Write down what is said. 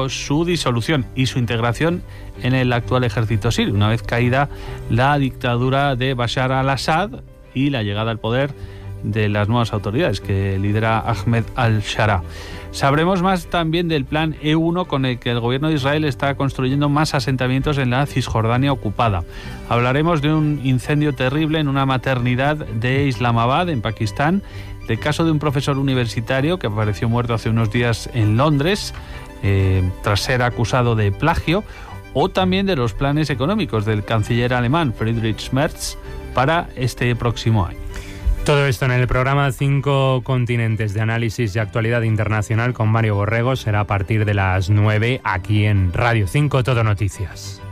pidió su disolución y su integración en el actual ejército sirio, una vez caída la dictadura de Bashar al-Assad y la llegada al poder de las nuevas autoridades que lidera Ahmed al-Shara. Sabremos más también del plan E1 con el que el gobierno de Israel está construyendo más asentamientos en la Cisjordania ocupada. Hablaremos de un incendio terrible en una maternidad de Islamabad, en Pakistán, del caso de un profesor universitario que apareció muerto hace unos días en Londres tras ser acusado de plagio, o también de los planes económicos del canciller alemán Friedrich Merz para este próximo año. Todo esto en el programa 5 Continentes de análisis y actualidad internacional con Mario Borrego. Será a partir de las 9 aquí en Radio 5 Todo Noticias.